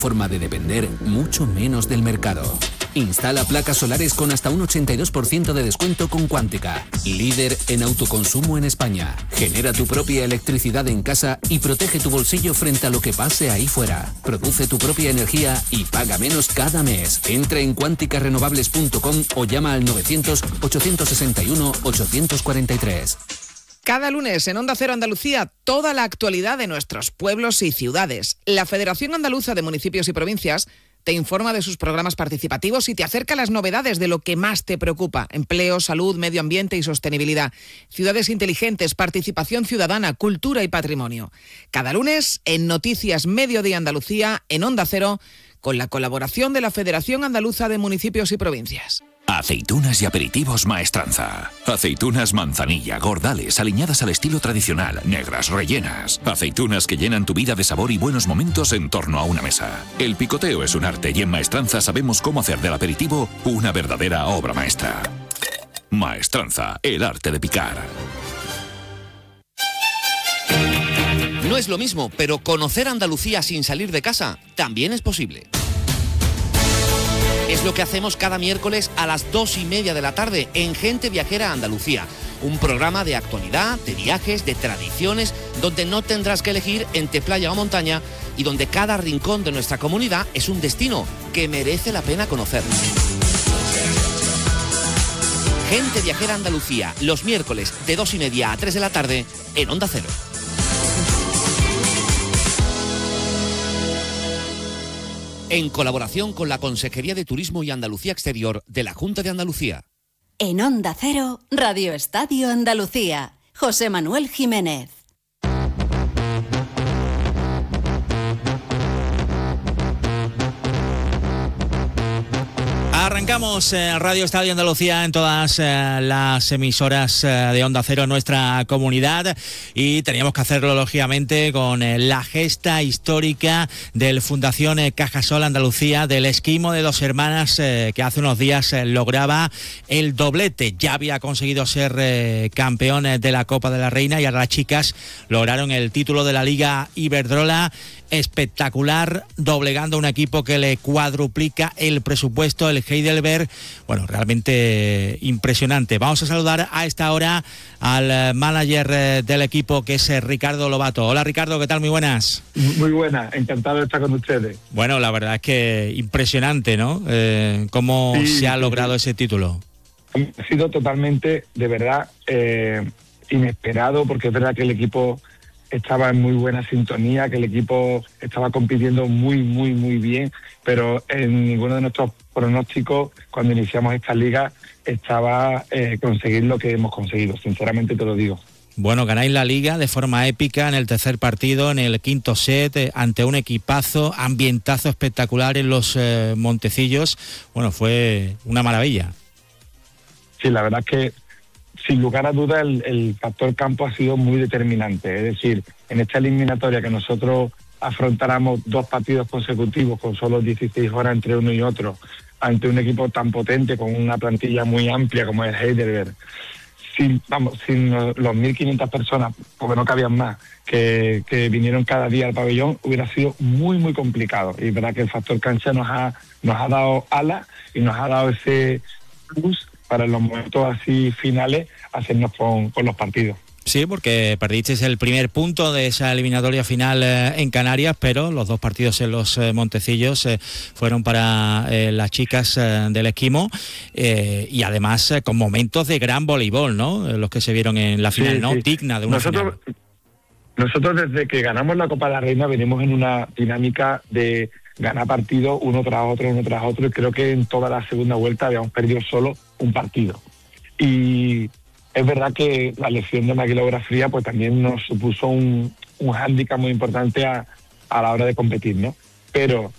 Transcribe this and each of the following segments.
Forma de depender mucho menos del mercado. Instala placas solares con hasta un 82% de descuento con Cuántica, líder en autoconsumo en España. Genera tu propia electricidad en casa y protege tu bolsillo frente a lo que pase ahí fuera. Produce tu propia energía y paga menos cada mes. Entra en cuanticarenovables.com o llama al 900-861-843. Cada lunes en Onda Cero Andalucía, toda la actualidad de nuestros pueblos y ciudades. La Federación Andaluza de Municipios y Provincias te informa de sus programas participativos y te acerca las novedades de lo que más te preocupa: empleo, salud, medio ambiente y sostenibilidad, ciudades inteligentes, participación ciudadana, cultura y patrimonio. Cada lunes en Noticias Mediodía Andalucía, en Onda Cero, con la colaboración de la Federación Andaluza de Municipios y Provincias. Aceitunas y aperitivos Maestranza. Aceitunas manzanilla, gordales, aliñadas al estilo tradicional, negras, rellenas. Aceitunas que llenan tu vida de sabor y buenos momentos en torno a una mesa. El picoteo es un arte y en Maestranza sabemos cómo hacer del aperitivo una verdadera obra maestra. Maestranza, el arte de picar. No es lo mismo, pero conocer Andalucía sin salir de casa también es posible. Es lo que hacemos cada miércoles a las 2:30 de la tarde en Gente Viajera Andalucía. Un programa de actualidad, de viajes, de tradiciones, donde no tendrás que elegir entre playa o montaña y donde cada rincón de nuestra comunidad es un destino que merece la pena conocer. Gente Viajera Andalucía, los miércoles de 2:30 a 3 de la tarde en Onda Cero. En colaboración con la Consejería de Turismo y Andalucía Exterior de la Junta de Andalucía. En Onda Cero, Radio Estadio Andalucía, José Manuel Jiménez. Arrancamos Radio Estadio Andalucía en todas las emisoras de Onda Cero en nuestra comunidad, y teníamos que hacerlo lógicamente con la gesta histórica del Fundación Cajasol Andalucía, del esquimo de Dos Hermanas, que hace unos días lograba el doblete. Ya había conseguido ser campeón de la Copa de la Reina y ahora las chicas lograron el título de la Liga Iberdrola. Espectacular, doblegando un equipo que le cuadruplica el presupuesto, el Heidelberg. Bueno, realmente impresionante. Vamos a saludar a esta hora al manager del equipo, que es Ricardo Lobato. Hola Ricardo, ¿qué tal? Muy buenas. Muy buenas, encantado de estar con ustedes. Bueno, la verdad es que impresionante, ¿no? Cómo se ha logrado ese título. Ha sido totalmente, de verdad, inesperado, porque es verdad que el equipo estaba en muy buena sintonía, que el equipo estaba compitiendo muy bien, pero en ninguno de nuestros pronósticos, cuando iniciamos esta liga, estaba conseguir lo que hemos conseguido, sinceramente te lo digo. Bueno, ganáis la Liga de forma épica en el tercer partido, en el quinto set, ante un equipazo, ambientazo espectacular en los Montecillos. Bueno, fue una maravilla. Sí, la verdad es que sin lugar a dudas el factor campo ha sido muy determinante. Es decir, en esta eliminatoria que nosotros afrontáramos 2 partidos consecutivos con solo 16 horas entre uno y otro, ante un equipo tan potente, con una plantilla muy amplia como es Heidelberg, sin los 1.500 personas, porque no cabían más, que vinieron cada día al pabellón, hubiera sido muy complicado. Y es verdad que el factor cancha nos ha dado alas y nos ha dado ese plus para en los momentos así finales hacernos con los partidos. Sí, porque perdisteis el primer punto de esa eliminatoria final en Canarias, pero los 2 partidos en los Montecillos fueron para las chicas del esquimo, y además con momentos de gran voleibol, ¿no? Los que se vieron en la final, sí, ¿no? Sí. Digna de una final. Nosotros desde que ganamos la Copa de la Reina venimos en una dinámica de ganar partidos uno tras otro, y creo que en toda la segunda vuelta habíamos perdido solo un partido. Y es verdad que la lesión de Maguila Grafría pues también nos supuso un hándicap muy importante a la hora de competir, ¿no? Pero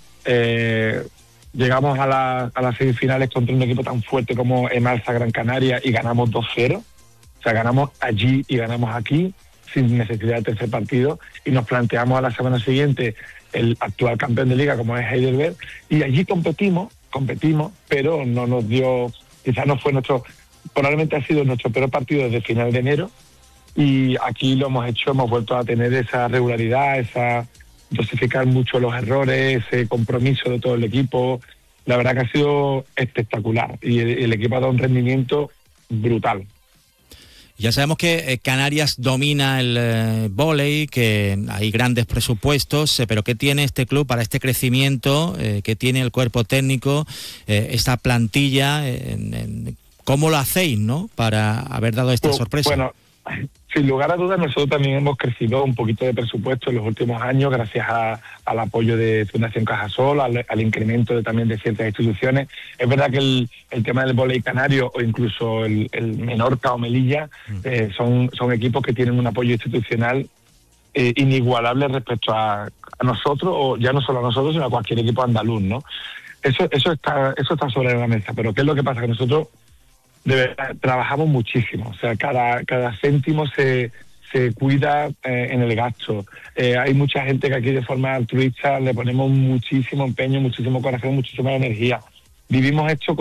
llegamos a las semifinales contra un equipo tan fuerte como Emalsa Gran Canaria y ganamos 2-0. O sea, ganamos allí y ganamos aquí sin necesidad de tercer partido, y nos planteamos a la semana siguiente el actual campeón de liga como es Heidelberg, y allí competimos, pero no nos dio, quizás no fue probablemente ha sido nuestro peor partido desde final de enero, y aquí lo hemos vuelto a tener esa regularidad, dosificar mucho los errores, ese compromiso de todo el equipo. La verdad que ha sido espectacular y el equipo ha dado un rendimiento brutal. Ya sabemos que Canarias domina el vóley, que hay grandes presupuestos, pero ¿qué tiene este club para este crecimiento? ¿Qué tiene el cuerpo técnico, esta plantilla? ¿Cómo lo hacéis, no, para haber dado esta sorpresa? Bueno, sin lugar a dudas, nosotros también hemos crecido un poquito de presupuesto en los últimos años gracias al apoyo de Fundación Cajasol, al incremento también de ciertas instituciones. Es verdad que el tema del vóley canario o incluso el Menorca o Melilla son equipos que tienen un apoyo institucional inigualable respecto a nosotros, o ya no solo a nosotros, sino a cualquier equipo andaluz, ¿no? Eso está sobre la mesa, pero ¿qué es lo que pasa? Que nosotros de verdad trabajamos muchísimo, o sea, cada céntimo se cuida en el gasto. Hay mucha gente que aquí de forma altruista le ponemos muchísimo empeño, muchísimo corazón, muchísima energía. Vivimos esto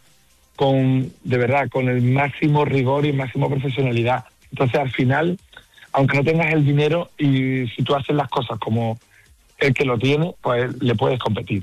de verdad, con el máximo rigor y máximo profesionalidad. Entonces, al final, aunque no tengas el dinero, y si tú haces las cosas como el que lo tiene, pues le puedes competir.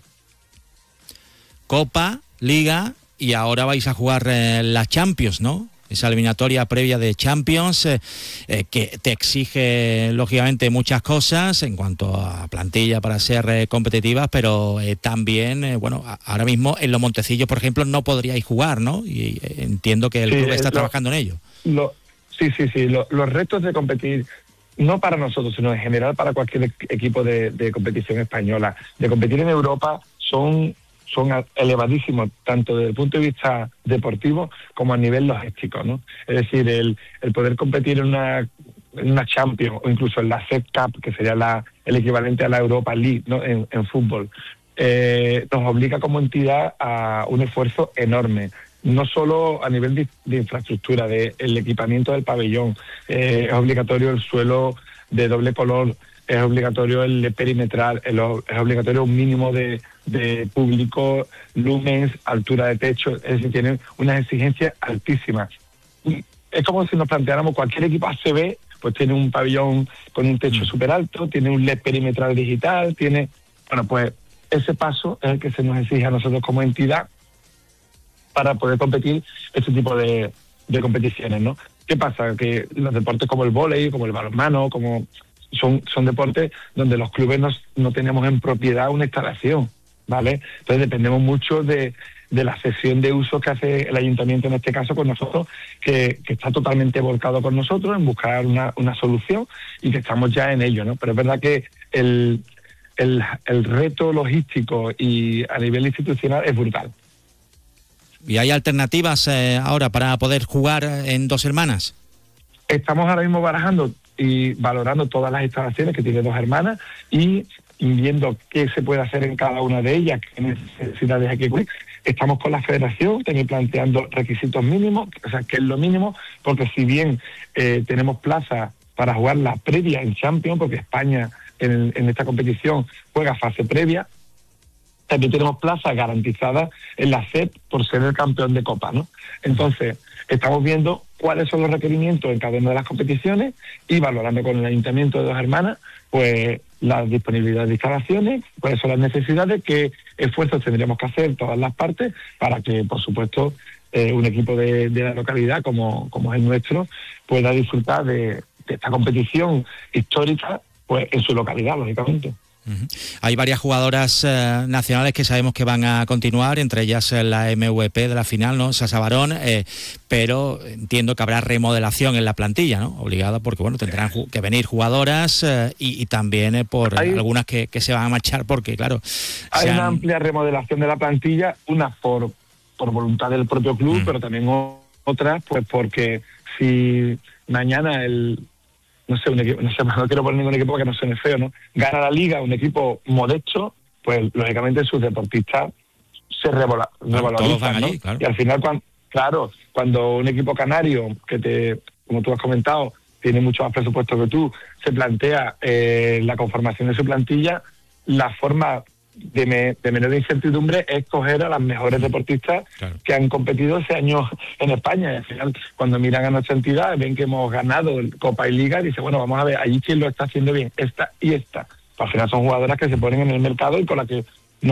Copa, Liga, y ahora vais a jugar la Champions, ¿no? Esa eliminatoria previa de Champions que te exige, lógicamente, muchas cosas en cuanto a plantilla para ser competitivas, pero también, bueno, ahora mismo en Los Montecillos, por ejemplo, no podríais jugar, ¿no? Y entiendo que el club está trabajando en ello. Sí. Los retos de competir, no para nosotros, sino en general para cualquier equipo de competición española, de competir en Europa, son elevadísimos, tanto desde el punto de vista deportivo como a nivel logístico, ¿no? Es decir, el poder competir en una Champions o incluso en la FED Cup, que sería el equivalente a la Europa League, ¿no? en fútbol, nos obliga como entidad a un esfuerzo enorme. No solo a nivel de infraestructura, el equipamiento del pabellón, es obligatorio el suelo de doble color, es obligatorio el perimetral, es obligatorio un mínimo de público, lumens, altura de techo, es decir, tienen unas exigencias altísimas. Es como si nos planteáramos cualquier equipo ACB, pues tiene un pabellón con un techo súper alto, tiene un LED perimetral digital, pues ese paso es el que se nos exige a nosotros como entidad para poder competir este tipo de competiciones, ¿no? ¿Qué pasa? Que los deportes como el vóley, como el balonmano, son deportes donde los clubes no tenemos en propiedad una instalación, ¿vale? Entonces dependemos mucho de la cesión de uso que hace el ayuntamiento, en este caso con nosotros, que está totalmente volcado con nosotros en buscar una solución y que estamos ya en ello, ¿no? Pero es verdad que el reto logístico y a nivel institucional es brutal. ¿Y hay alternativas ahora para poder jugar en Dos Hermanas? Estamos ahora mismo barajando y valorando todas las instalaciones que tiene Dos Hermanas y viendo qué se puede hacer en cada una de ellas, qué necesidades hay que cubrir. Estamos con la federación también planteando requisitos mínimos, o sea, qué es lo mínimo, porque si bien tenemos plaza para jugar la previa en Champions, porque España en esta competición juega fase previa, también tenemos plaza garantizada en la CEP por ser el campeón de Copa, ¿no? Entonces, estamos viendo cuáles son los requerimientos en cada una de las competiciones y valorando con el Ayuntamiento de Dos Hermanas, pues la disponibilidad de instalaciones, cuáles son las necesidades, qué esfuerzos tendríamos que hacer todas las partes para que, por supuesto, un equipo de la localidad como es el nuestro pueda disfrutar de esta competición histórica, pues en su localidad, lógicamente. Hay varias jugadoras nacionales que sabemos que van a continuar, entre ellas la MVP de la final, ¿no? Sasa Barón, pero entiendo que habrá remodelación en la plantilla, ¿no? Obligada, porque bueno, tendrán que venir jugadoras y también por algunas que se van a marchar porque, claro... Hay una amplia remodelación de la plantilla, una por voluntad del propio club, pero también otras pues porque si mañana no quiero poner ningún equipo que no suene feo, ¿no? Gana la Liga un equipo modesto, pues lógicamente sus deportistas se revalorizan, ¿no? Claro. Y al final, cuando un equipo canario, como tú has comentado, tiene mucho más presupuesto que tú, se plantea la conformación de su plantilla, la forma de menor incertidumbre es coger a las mejores deportistas que han competido ese año en España. Y al final, cuando miran a nuestra entidad, ven que hemos ganado Copa y Liga y dicen, bueno, vamos a ver allí quién lo está haciendo bien, esta y esta. Al final son jugadoras que se ponen en el mercado y con las que